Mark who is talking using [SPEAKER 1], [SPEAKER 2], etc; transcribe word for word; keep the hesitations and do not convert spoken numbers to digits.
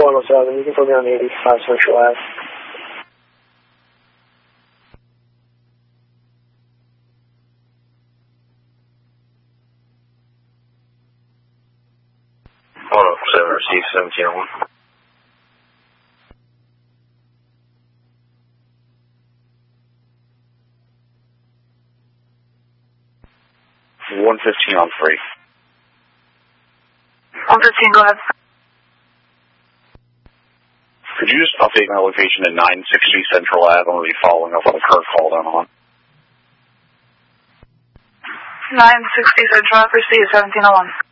[SPEAKER 1] one oh seven. You can put me on eighty-five Central Ave.
[SPEAKER 2] one oh seven, receive seventeen oh one. one fifteen on three.
[SPEAKER 3] one fifteen, go ahead.
[SPEAKER 2] Could you just update my location to nine sixty Central Ave? I'm going to be following up on the Kirk call down on.
[SPEAKER 3] nine sixty Central Ave, receive seventeen oh one.